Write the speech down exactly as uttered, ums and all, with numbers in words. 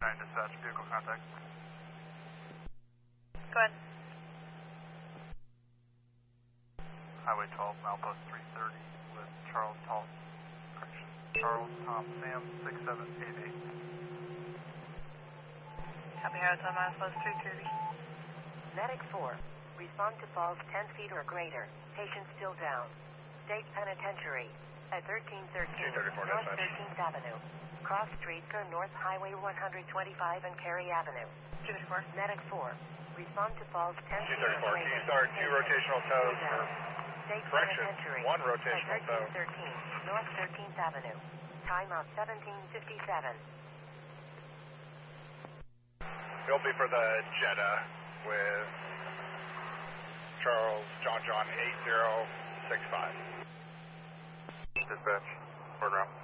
nine dispatch, vehicle contact. Go ahead. Highway twelve, milepost three thirty with Charles Tom, correction, Charles Tom Sam six seven eight eight. Copy, Highway twelve, milepost three thirty. Medic four, respond to falls ten feet or greater. Patient still down. State Penitentiary at thirteen thirteen North thirteenth Avenue. Cross street to North Highway one twenty-five and Cary Avenue. two thirty-four. Medic four, respond to falls ten feet or two thirty-four, can greater. you start two rotational tows for State correction, Penitentiary one rotational at tow. thirteen thirteen North thirteenth Avenue. Timeout seventeen fifty-seven. He'll be for the Jetta with Charles John John eight zero six five. Dispatch, word route.